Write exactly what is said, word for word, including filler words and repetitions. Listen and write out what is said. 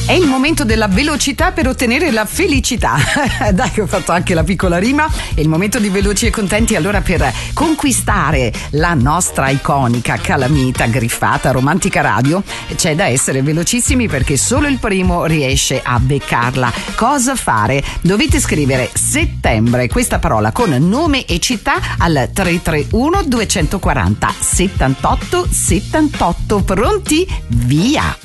È il momento della velocità per ottenere la felicità. Dai, ho fatto anche la piccola rima. È il momento di Veloci e Contenti. Allora, per conquistare la nostra iconica calamita griffata Romantica Radio, c'è da essere velocissimi, perché solo il primo riesce a beccarla. Cosa fare? Dovete scrivere settembre, questa parola con nome e città, al tre tre uno due quattro zero settantotto settantotto. Pronti? Via!